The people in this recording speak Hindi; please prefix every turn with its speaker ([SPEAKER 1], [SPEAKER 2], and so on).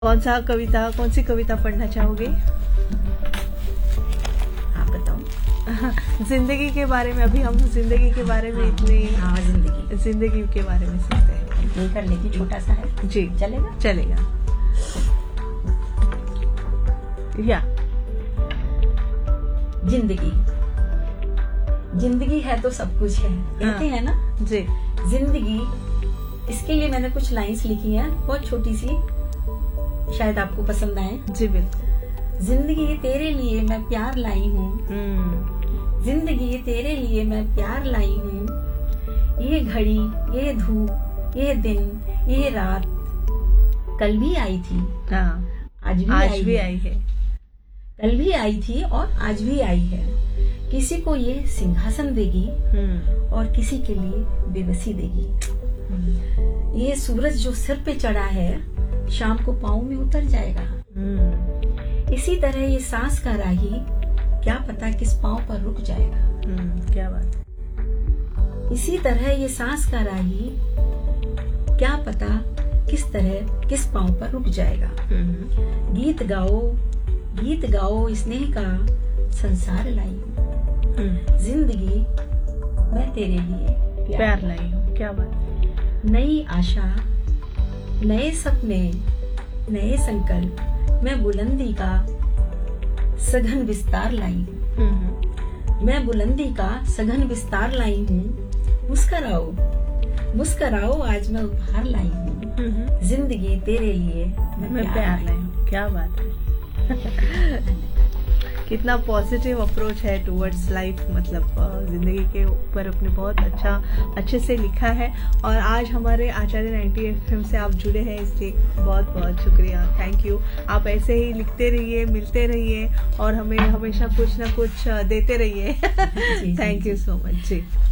[SPEAKER 1] कौन सी कविता पढ़ना चाहोगे?
[SPEAKER 2] आप बताओ।
[SPEAKER 1] जिंदगी के बारे में। अभी हम जिंदगी के बारे में इतने जिंदगी के बारे में सुनते हैं।
[SPEAKER 2] ये कर लेती, छोटा सा है
[SPEAKER 1] जी,
[SPEAKER 2] चलेगा
[SPEAKER 1] चलेगा। या
[SPEAKER 2] जिंदगी है तो सब कुछ है, कहते हैं ना
[SPEAKER 1] जी।
[SPEAKER 2] जिंदगी, इसके लिए मैंने कुछ लाइंस लिखी हैं, बहुत छोटी सी, शायद आपको पसंद आए।
[SPEAKER 1] जी बिल्कुल।
[SPEAKER 2] जिंदगी तेरे लिए मैं प्यार लाई हूँ, जिंदगी तेरे लिए मैं प्यार लाई हूँ। ये घड़ी, ये धूप, ये दिन, ये रात कल भी आई थी, आज भी आई है। कल भी आई थी और आज भी आई है। किसी को ये सिंहासन देगी और किसी के लिए बेबसी देगी। ये सूरज जो सिर पे चढ़ा है शाम को पाँव में उतर जाएगा। इसी तरह ये सांस का राही क्या पता किस पाँव पर रुक जाएगा।
[SPEAKER 1] क्या बात।
[SPEAKER 2] इसी तरह ये सांस का राही क्या पता किस पाँव पर रुक जाएगा। गीत गाओ स्नेह का संसार लाई हूँ। जिंदगी मैं तेरे लिए
[SPEAKER 1] प्यार लाई हूँ। क्या बात।
[SPEAKER 2] नई आशा, नए सपने, नए संकल्प, मैं बुलंदी का सघन विस्तार लाई हूँ। मैं बुलंदी का सघन विस्तार लाई हूँ। मुस्कराओ आज मैं उपहार लाई हूँ। जिंदगी तेरे लिए मैं प्यार लाई हूँ।
[SPEAKER 1] क्या बात है। कितना पॉजिटिव अप्रोच है टुवर्ड्स लाइफ। मतलब जिंदगी के ऊपर अपने बहुत अच्छे से लिखा है। और आज हमारे आचार्य 90 FM से आप जुड़े हैं, इसलिए बहुत बहुत शुक्रिया, थैंक यू। आप ऐसे ही लिखते रहिए, मिलते रहिए और हमें हमेशा कुछ ना कुछ देते रहिए। Thank you so much ji.